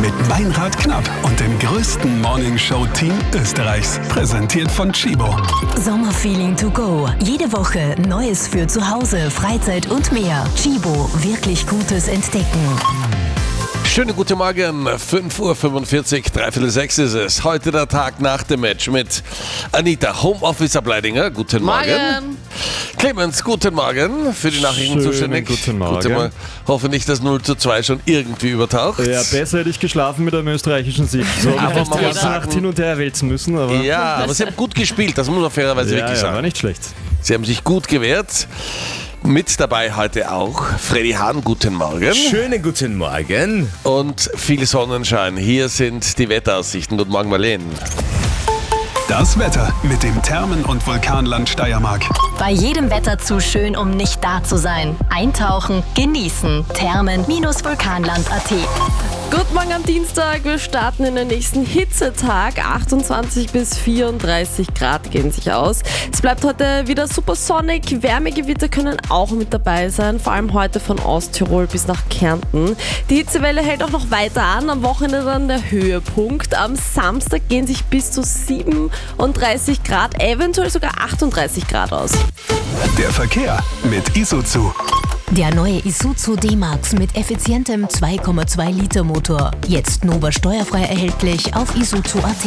mit Meinrad Knapp und dem größten Morningshow-Team Österreichs. Präsentiert von Chibo. Sommerfeeling to go. Jede Woche Neues für zu Hause, Freizeit und mehr. Chibo, wirklich Gutes entdecken. Schönen guten Morgen, 5.45 Uhr, 5:45 ist es. Heute der Tag nach dem Match mit Anita, Homeoffice Ableidinger. Guten Morgen. Clemens, guten Morgen, für die Nachrichten zuständig. Guten Morgen. Hoffe nicht, dass 0:2 schon irgendwie übertaucht. Ja, besser hätte ich geschlafen mit einem österreichischen Sieg. So habe ich die ganze Nacht hin und her wälzen müssen. Aber ja, aber sie haben gut gespielt, das muss man fairerweise wirklich sagen. War nicht schlecht. Sie haben sich gut gewehrt. Mit dabei heute auch Freddy Hahn, guten Morgen. Schönen guten Morgen. Und viel Sonnenschein. Hier sind die Wetteraussichten. Guten Morgen, Marlene. Das Wetter mit dem Thermen- und Vulkanland Steiermark. Bei jedem Wetter zu schön, um nicht da zu sein. Eintauchen, genießen. Thermen-vulkanland.at. Guten Morgen am Dienstag. Wir starten in den nächsten Hitzetag. 28 bis 34 Grad gehen sich aus. Es bleibt heute wieder super sonnig. Wärmegewitter können auch mit dabei sein, vor allem heute von Osttirol bis nach Kärnten. Die Hitzewelle hält auch noch weiter an. Am Wochenende dann der Höhepunkt. Am Samstag gehen sich bis zu 37 Grad, eventuell sogar 38 Grad aus. Der Verkehr mit Isuzu. Der neue Isuzu D-Max mit effizientem 2,2 Liter Motor. Jetzt Nova steuerfrei erhältlich auf isuzu.at.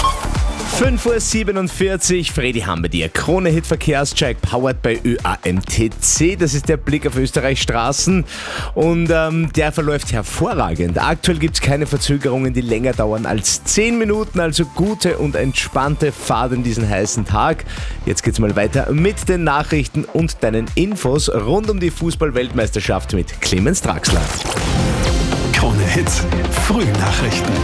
5.47 Uhr, Freddy Hahn bei dir. Krone-Hit Verkehrscheck, powered by ÖAMTC. Das ist der Blick auf Österreichs Straßen und der verläuft hervorragend. Aktuell gibt es keine Verzögerungen, die länger dauern als 10 Minuten, also gute und entspannte Fahrt in diesen heißen Tag. Jetzt geht's mal weiter mit den Nachrichten und deinen Infos rund um die Fußball-Weltmeisterschaft mit Clemens Draxler. Krone-Hit Frühnachrichten.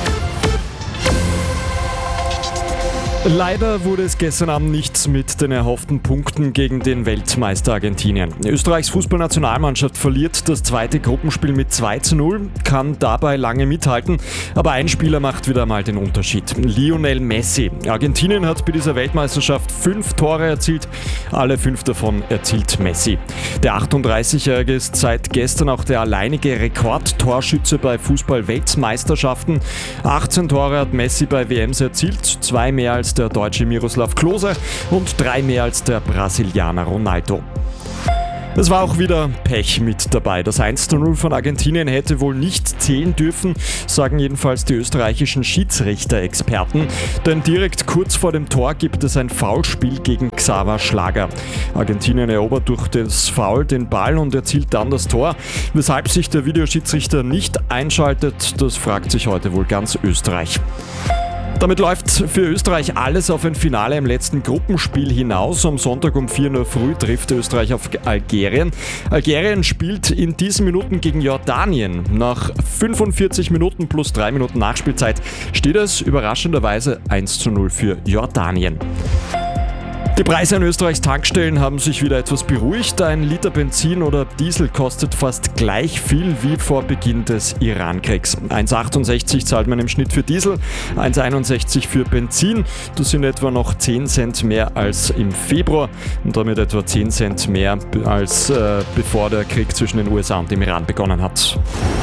Leider wurde es gestern Abend nichts mit den erhofften Punkten gegen den Weltmeister Argentinien. Österreichs Fußballnationalmannschaft verliert das zweite Gruppenspiel mit 2:0, kann dabei lange mithalten, aber ein Spieler macht wieder mal den Unterschied. Lionel Messi. Argentinien hat bei dieser Weltmeisterschaft 5 Tore erzielt, alle 5 davon erzielt Messi. Der 38-Jährige ist seit gestern auch der alleinige Rekordtorschütze bei Fußball-Weltmeisterschaften. 18 Tore hat Messi bei WMs erzielt, 2 mehr als der deutsche Miroslav Klose und 3 mehr als der Brasilianer Ronaldo. Es war auch wieder Pech mit dabei. Das 1:0 von Argentinien hätte wohl nicht zählen dürfen, sagen jedenfalls die österreichischen Schiedsrichter-Experten. Denn direkt kurz vor dem Tor gibt es ein Foulspiel gegen Xaver Schlager. Argentinien erobert durch das Foul den Ball und erzielt dann das Tor. Weshalb sich der Videoschiedsrichter nicht einschaltet, das fragt sich heute wohl ganz Österreich. Damit läuft für Österreich alles auf ein Finale im letzten Gruppenspiel hinaus. Am Sonntag um 4 Uhr früh trifft Österreich auf Algerien. Algerien spielt in diesen Minuten gegen Jordanien. Nach 45 Minuten plus 3 Minuten Nachspielzeit steht es überraschenderweise 1:0 für Jordanien. Die Preise an Österreichs Tankstellen haben sich wieder etwas beruhigt. Ein Liter Benzin oder Diesel kostet fast gleich viel wie vor Beginn des Iran-Kriegs. 1,68 zahlt man im Schnitt für Diesel, 1,61 für Benzin. Das sind etwa noch 10 Cent mehr als im Februar und damit etwa 10 Cent mehr als bevor der Krieg zwischen den USA und dem Iran begonnen hat.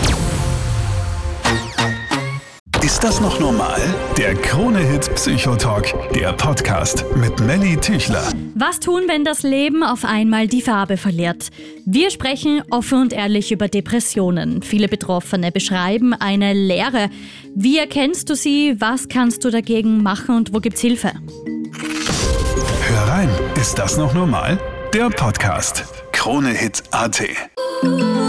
Ist das noch normal? Der Krone-Hit Psychotalk, der Podcast mit Melly Tüchler. Was tun, wenn das Leben auf einmal die Farbe verliert? Wir sprechen offen und ehrlich über Depressionen. Viele Betroffene beschreiben eine Leere. Wie erkennst du sie? Was kannst du dagegen machen und wo gibt's Hilfe? Hör rein, ist das noch normal? Der Podcast. Krone-Hit.at.